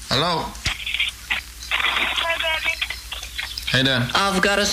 Hallå? Hej, baby. Hej där. I've got a